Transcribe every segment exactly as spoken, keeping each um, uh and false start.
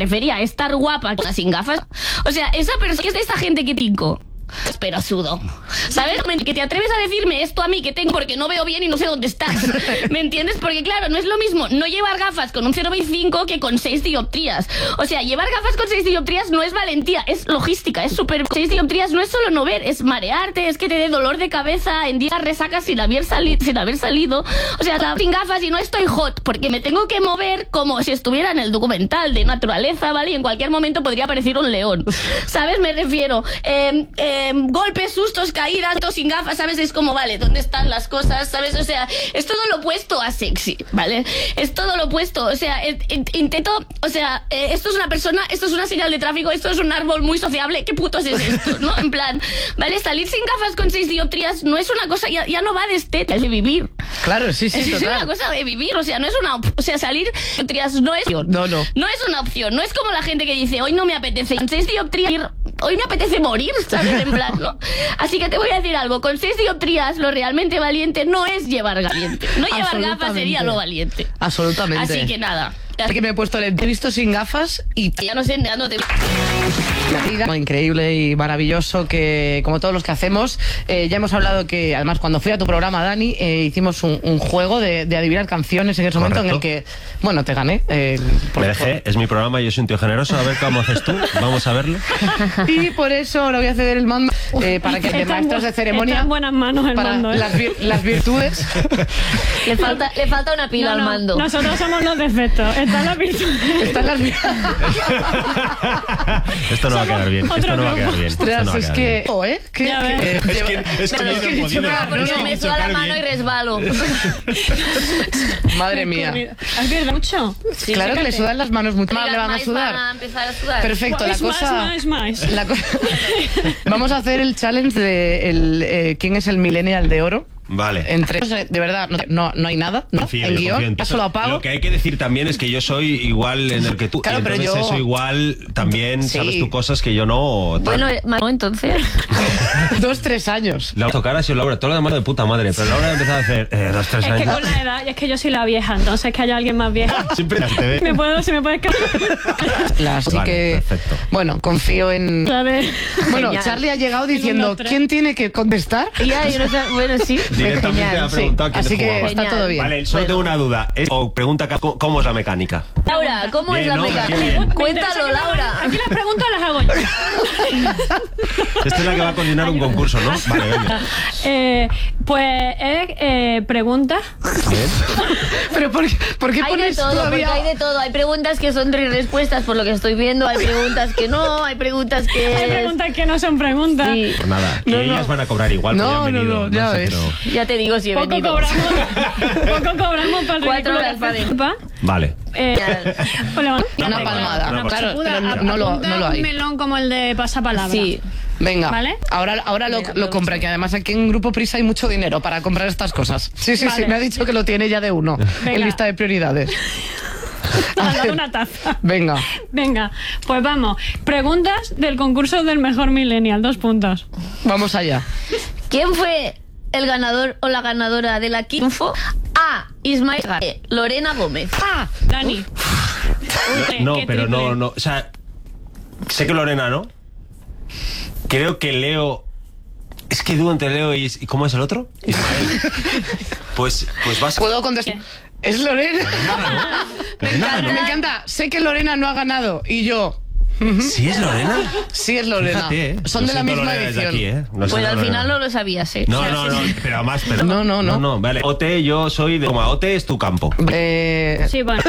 refería a estar guapa sin gafas. O sea, esa persona que es de esta gente que pico. Pero sudo, ¿sabes? Que te atreves a decirme esto a mí que tengo porque no veo bien y no sé dónde estás. ¿Me entiendes? Porque claro, no es lo mismo no llevar gafas con un cero coma veinticinco que con seis dioptrías. O sea, llevar gafas con seis dioptrías no es valentía, es logística, es súper... seis dioptrías no es solo no ver, es marearte, es que te dé dolor de cabeza en días resacas sin haber, sali sin haber salido. O sea, sin gafas y no estoy hot porque me tengo que mover como si estuviera en el documental de naturaleza, ¿vale? Y en cualquier momento podría aparecer un león. ¿Sabes? Me refiero... Eh, eh, Eh, golpes, sustos, caídas, todo sin gafas, ¿sabes? Es como, vale, ¿dónde están las cosas? ¿Sabes? O sea, es todo lo opuesto a sexy, ¿vale? Es todo lo opuesto, o sea, eh, eh, intento, o sea, eh, esto es una persona, esto es una señal de tráfico, esto es un árbol muy sociable, ¿qué putos es esto, no? En plan, ¿vale? Salir sin gafas con seis dioptrías no es una cosa, ya, ya no va de estética, es de vivir. Claro, sí, sí, es, total. Es una cosa de vivir, o sea, no es una, o sea, salir sin dioptrías no es opción. No, no. No es una opción, no es como la gente que dice, hoy no me apetece, con seis dioptrías, hoy me apetece morir, ¿sabes? En plan, ¿no? Así que te voy a decir algo, con seis dioptrías lo realmente valiente no es llevar valiente. No llevar gafas sería lo valiente. Absolutamente. Así que nada. Que me he puesto el he visto sin gafas y ya no sé, ya no te... La vida, increíble y maravilloso que, como todos los que hacemos, eh, ya hemos hablado que, además, cuando fui a tu programa, Dani, eh, hicimos un, un juego de, de adivinar canciones en ese Correcto. momento en el que, bueno, te gané. Eh, por, Me dejé, por... es mi programa, yo soy un tío generoso, a ver cómo haces tú, vamos a verlo. Y por eso ahora voy a ceder el mando eh, para que de maestros de ceremonia... Está en buenas manos el para mando, ¿eh? las, vir, las virtudes... le, falta, le falta una pila no, no, al mando. Nosotros somos los defectos, están las virtudes. Están las virtudes. Esto no va a quedar bien. Esto no va a quedar bien. Ostras, no es que... Oh, ¿eh? ¿Qué, ya qué, es, que, es que, es que, es que, que no, porque no me suda la mano bien. Y resbalo. Madre mía. ¿Has visto mucho? Sí, claro fíjate. Que le sudan las manos mucho más, le van a sudar. Van a empezar a sudar. Perfecto, es la cosa... Más, más, más. La co... Vamos a hacer el challenge de el, eh, quién es el millennial de oro. Vale. Entre de verdad, no, no hay nada, ¿no? Confío, en guión, en eso lo apago. Lo que hay que decir también es que yo soy igual en el que tú. Claro, entonces pero yo... eso igual también sí. sabes tú cosas que yo no. Bueno, no, entonces. dos, tres años. La tocar ha sido Laura, todo lo demás de puta madre, pero Laura ha empezado a hacer eh, dos, tres es años. Es que con la edad, y es que yo soy la vieja, entonces que haya alguien más vieja. Siempre te ve. Me puedo, si me puedes Así vale, que, perfecto. Bueno, confío en... ¿Sabes? Bueno, genial. Charlie ha llegado diciendo, ¿quién tiene que contestar? Ya, yo no sé, bueno, sí. Directamente ha preguntado quién Así que jugaba. está todo bien. Vale, solo bueno. tengo una duda. Es, o pregunta, ¿cómo es la mecánica? Laura, ¿cómo bien, es la no, mecánica? Cuéntalo, Laura. Aquí las preguntas las hago yo. Esta es la que va a coordinar un concurso, ¿no? Vale, venga. Eh, pues es eh, preguntas. Bien. Pero ¿por, ¿por qué hay pones de todo, todavía? Porque hay de todo. Hay preguntas que son tres respuestas por lo que estoy viendo. Hay preguntas que no. Hay preguntas que... Hay preguntas que no son preguntas. Sí. Pues nada, que no, ellas no. van a cobrar igual. No, no, no, ya sé, ves. pero... Ya te digo si he Poco venido. cobramos, poco cobramos para el Cuatro horas para de... Vale. Eh, pues una, una palmada. Una claro, puda, pero no, no, lo, no lo hay. Un melón como el de pasapalabra. Sí. Venga, ¿Vale? ahora, ahora lo, Venga, lo compra, que además aquí en Grupo Prisa hay mucho dinero para comprar estas cosas. Sí, sí, vale. sí, me ha dicho que lo tiene ya de uno Venga. en lista de prioridades. Te has dado una taza. Venga. Venga, pues vamos. Preguntas del concurso del mejor millennial. Dos puntos. Vamos allá. ¿Quién fue el ganador o la ganadora de la Kinfo? A. Ismael García. Lorena Gómez. Ah, Dani. No, pero no, no. O sea, sé que Lorena, ¿no? Creo que Leo... Es que dudo entre Leo y... ¿Y cómo es el otro? Ismael. Pues, pues vas a... ¿Puedo contestar? Es Lorena. Me encanta, me encanta. Sé que Lorena no ha ganado. Y yo... ¿Sí es Lorena? Sí es Lorena. Fíjate, ¿eh? Son Lo de la siento, misma Lorena, desde edición. aquí, ¿eh? Lo Pues siento, al Lorena. final no lo sabías, ¿eh? No, O sea, no, no, sí. pero más, pero... No, no, no. No, no, vale. Ote, yo soy de... Como Ote es tu campo. Eh... Sí, bueno.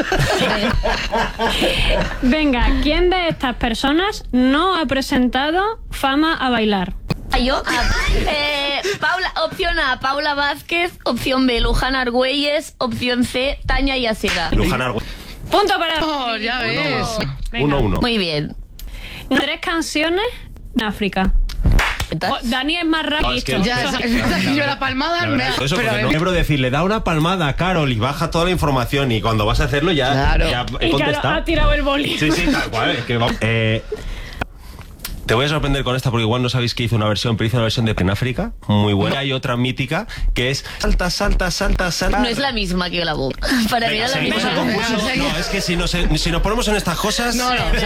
Venga, ¿quién de estas personas no ha presentado Fama a bailar? Yo, ah, eh, Paula, opción A, Paula Vázquez. Opción B, Luján Argüelles. Opción C, Tania Yacera. Luján Argüelles. Punto para... Oh, ya ves. Venga. Uno, uno. Muy bien. Tres canciones en África. Oh, Dani es más rápido. No, es que- Ya, es, es verdad que yo la palmada... La me verdad, ha- eso, pero, porque no eh, quiero decirle, da una palmada a Carol y baja toda la información y cuando vas a hacerlo ya, Claro. ya he Y claro, contestado. ha tirado el boli. Sí, sí, tal cual. Es que vamos. Eh, te voy a sorprender con esta porque igual no sabéis que hizo una versión, pero hizo una versión de en África, muy buena. Hay otra mítica que es salta, salta, salta, salta. No es la misma que la boca. Para mí Venga, era la seguimos misma. el concurso. Venga, No, es que si nos, si nos ponemos en estas cosas... No, no.